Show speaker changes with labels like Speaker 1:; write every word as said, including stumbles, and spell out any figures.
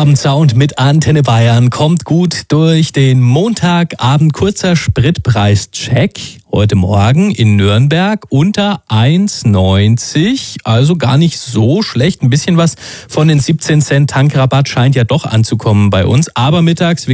Speaker 1: Tom Sound mit Antenne Bayern kommt gut durch den Montagabend. Kurzer Spritpreischeck. Heute Morgen in Nürnberg unter eins neunzig. Also gar nicht so schlecht. Ein bisschen was von den siebzehn Cent Tankrabatt scheint ja doch anzukommen bei uns. Aber mittags